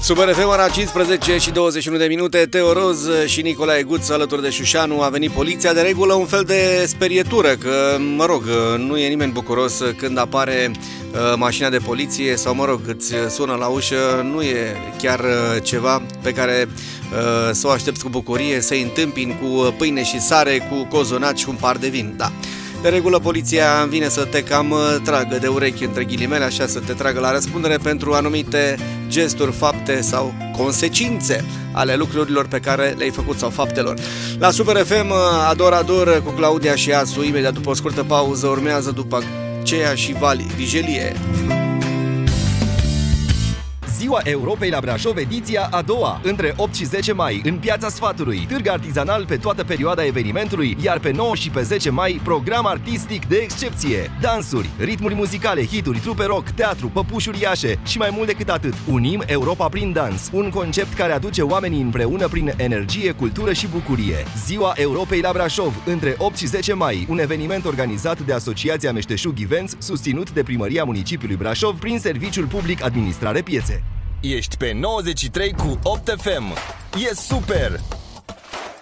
Super FM, ora 15 și 21 de minute. Teo Roz și Nicolae Guț alături de Șușanu. A venit poliția, de regulă un fel de sperietură, că, mă rog, nu e nimeni bucuros când apare mașina de poliție sau, mă rog, îți sună la ușă. Nu e chiar ceva pe care să o aștepți cu bucurie, să-i întâmpini cu pâine și sare, cu cozonaci și un par de vin, da. De regulă, poliția vine să te cam tragă de urechi, între ghilimele, așa, să te tragă la răspundere pentru anumite gesturi, fapte sau consecințe ale lucrurilor pe care le-ai făcut sau faptelor. La Super FM, Ador cu Claudia și Asu, imediat după o scurtă pauză, urmează după aceea și Vali Vigelie. Ziua Europei la Brașov, ediția a doua, între 8 și 10 mai, în Piața Sfatului. Târg artizanal pe toată perioada evenimentului, iar pe 9 și pe 10 mai, program artistic de excepție. Dansuri, ritmuri muzicale, hituri, trupe rock, teatru, păpuși uriașe și mai mult decât atât. Unim Europa prin dans, un concept care aduce oamenii împreună prin energie, cultură și bucurie. Ziua Europei la Brașov, între 8 și 10 mai, un eveniment organizat de Asociația Meșteșug Events, susținut de Primăria Municipiului Brașov prin Serviciul Public Administrare Piețe. Ești pe 93 cu 8 FM. E super!